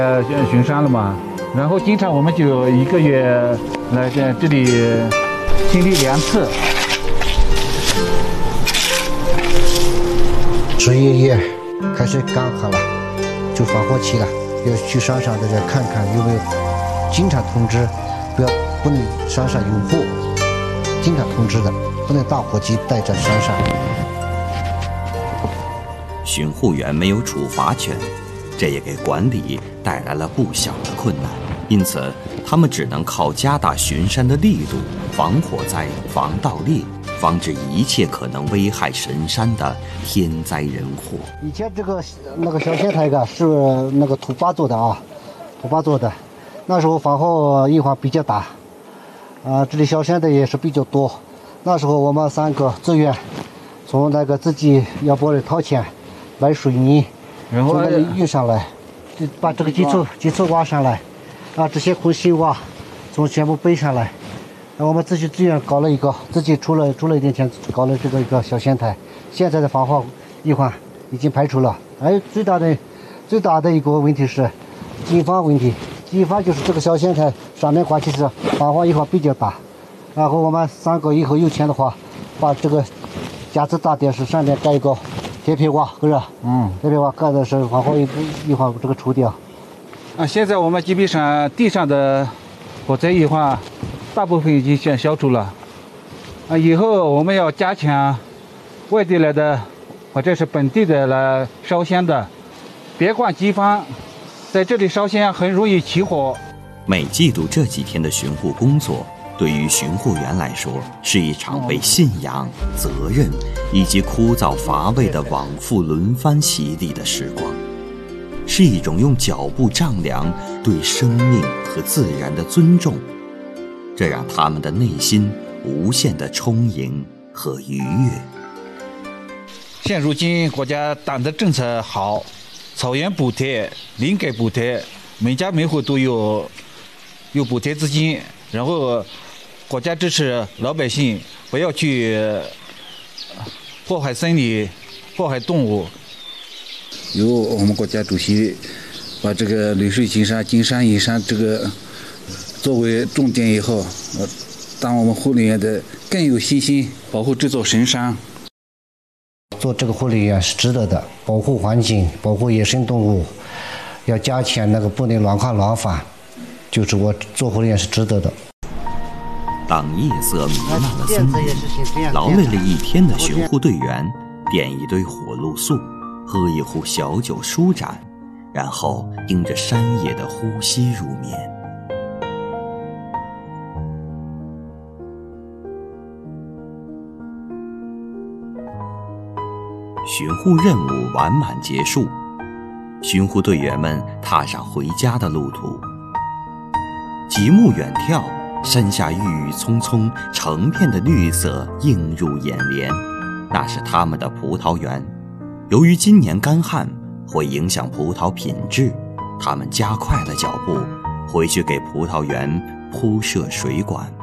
巡山了嘛，然后经常我们就1个月来在这里清理2次。 11月开始干旱了，就防火期了，要去山上大家看看有没有，经常通知，不能山上有火，经常通知的，不能打火机带在山上。 巡护员没有处罚权，这也给管理带来了不小的困难，因此他们只能靠加大巡山的力度，防火灾、防盗猎，防止一切可能危害神山的天灾人祸。 以前那个小仙台是那个土巴做的啊，土巴做的，那时候防火隐患比较大，这里小仙台也是比较多。那时候我们3个自愿从那个自己要不然掏钱买水泥，然后运上来，就把这个基础挖上来，这些空心挖从全部背上来。我们自己自愿搞了一个，自己出了一点钱搞了这个一个小仙台。现在的防火隐患已经排除了。还有最大的一个问题是经防问题。经防就是这个小仙台上面挂起是防火隐患比较大。然后我们3个以后有钱的话，把这个架子大点是上面盖一个铁皮瓦，是吧？铁皮瓦盖的是防火隐患这个除掉。 现在我们基本上地上的火灾隐患大部分已经消除了。以后我们要加强外地来的或者是本地的来烧香的，别管机房，在这里烧香很容易起火。 每季度这几天的巡护工作，对于巡护员来说是一场被信仰、责任以及枯燥乏味的往复轮番洗礼的时光，是一种用脚步丈量对生命和自然的尊重，这让他们的内心无限的充盈和愉悦。 现如今国家党的政策好，草原补贴、林改补贴，每家每户都有补贴资金，然后国家支持老百姓不要去祸害森林、祸害动物。 由我们国家主席把这个绿水青山、金山银山这个作为重点以后，当我们护林员的更有信心保护这座神山。 做这个护林员是值得的，保护环境，保护野生动物，要加强那个不能乱砍乱伐，就是我做护林员是值得的。 当夜色弥漫了森林，劳累了一天的巡护队员点一堆火露宿，喝一壶小酒舒展，然后迎着山野的呼吸入眠。巡护任务完满结束，巡护队员们踏上回家的路途。极目远眺，山下郁郁葱葱，成片的绿色映入眼帘，那是他们的葡萄园。由于今年干旱会影响葡萄品质，他们加快了脚步，回去给葡萄园铺设水管。